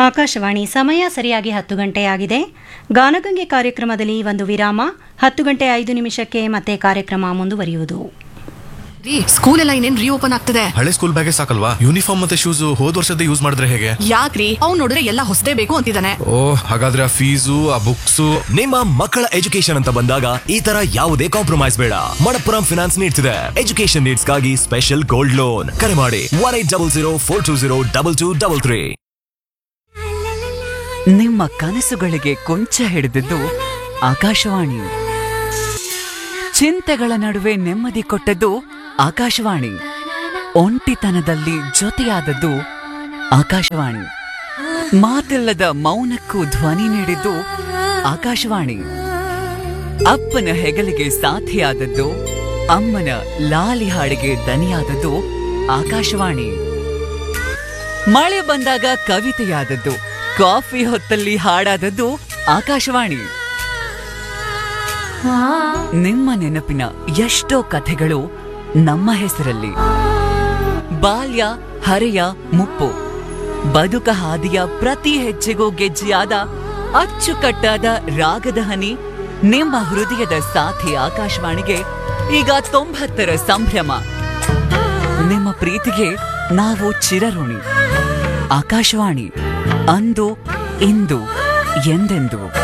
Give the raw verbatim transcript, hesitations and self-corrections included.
ಆಕಾಶವಾಣಿ ಸಮಯ ಸರಿಯಾಗಿ ಹತ್ತು ಗಂಟೆಯಾಗಿದೆ. ಗಾನಗಂಗೆ ಕಾರ್ಯಕ್ರಮದಲ್ಲಿ ಒಂದು ವಿರಾಮ. ಹತ್ತು ಗಂಟೆ ಐದು ನಿಮಿಷಕ್ಕೆ ಮತ್ತೆ ಕಾರ್ಯಕ್ರಮ ಮುಂದುವರಿಯುವುದು. ಸ್ಕೂಲ್ ಎಲ್ಲ ಇನ್ನೇನ್ ರೀಓಪನ್ ಆಗ್ತದೆ. ಹಳೆ ಸ್ಕೂಲ್ ಬ್ಯಾಗೇ ಸಾಕಲ್ವಾ? ಯೂನಿಫಾರ್ಮ್ ಮತ್ತೆ ಶೂಸ್ ಹೋದ್ ವರ್ಷದ ಯೂಸ್ ಮಾಡಿದ್ರೆ ಹೇಗೆ? ಯಾಕ್ರಿ, ಅವ್ನು ನೋಡಿದ್ರೆ ಎಲ್ಲ ಹೊಸದೇ ಬೇಕು ಅಂತಿದ್ದಾನೆ. ಓ, ಹಾಗಾದ್ರೆ ಆ ಫೀಸು ಆ ಬುಕ್ಸ್. ನಿಮ್ಮ ಮಕ್ಕಳ ಎಜುಕೇಶನ್ ಅಂತ ಬಂದಾಗ ಈ ತರ ಯಾವುದೇ ಕಾಂಪ್ರಮೈಸ್ ಬೇಡ. ಮಣಪ್ಪುರಂ ಫಿನಾನ್ಸ್ ನೀಡ್ತಿದೆ ಎಜುಕೇಶನ್ ನೀಡ್ಸ್ ಗಾಗಿ ಸ್ಪೆಷಲ್ ಗೋಲ್ಡ್ ಲೋನ್. ಕರೆ ಮಾಡಿ one eight double zero four two zero double two double three. ನಿಮ್ಮ ಕನಸುಗಳಿಗೆ ಕೊಂಚ ಹಿಡಿದಿದ್ದು ಆಕಾಶವಾಣಿ. ಚಿಂತೆಗಳ ನಡುವೆ ನೆಮ್ಮದಿ ಕೊಟ್ಟದ್ದು ಆಕಾಶವಾಣಿ. ಒಂಟಿತನದಲ್ಲಿ ಜೊತೆಯಾದದ್ದು ಆಕಾಶವಾಣಿ. ಮಾತಿಲ್ಲದ ಮೌನಕ್ಕೂ ಧ್ವನಿ ನೀಡಿದ್ದು ಆಕಾಶವಾಣಿ. ಅಪ್ಪನ ಹೆಗಲಿಗೆ ಸಾಥಿಯಾದದ್ದು, ಅಮ್ಮನ ಲಾಲಿ ಹಾಡಿಗೆ ದನಿಯಾದದ್ದು ಆಕಾಶವಾಣಿ. ಮಳೆ ಬಂದಾಗ ಕವಿತೆಯಾದದ್ದು, ಕಾಫಿ ಹೊತ್ತಲ್ಲಿ ಹಾಡಾದದ್ದು ಆಕಾಶವಾಣಿ. ನಿಮ್ಮ ನೆನಪಿನ ಎಷ್ಟೋ ಕಥೆಗಳು ನಮ್ಮ ಹೆಸರಲ್ಲಿ. ಬಾಲ್ಯ, ಹರೆಯ, ಮುಪ್ಪು, ಬದುಕ ಹಾದಿಯ ಪ್ರತಿ ಹೆಜ್ಜೆಗೂ ಗೆಜ್ಜೆಯಾದ ಅಚ್ಚುಕಟ್ಟಾದ ರಾಗದ ಹನಿ ನಿಮ್ಮ ಹೃದಯದ ಸಾಥಿ ಆಕಾಶವಾಣಿಗೆ ಈಗ ತೊಂಬತ್ತರ ಸಂಭ್ರಮ. ನಿಮ್ಮ ಪ್ರೀತಿಗೆ ನಾವು ಚಿರಋಣಿ. ಆಕಾಶವಾಣಿ ಅಂದು, ಇಂದು, ಎಂದೆಂದು.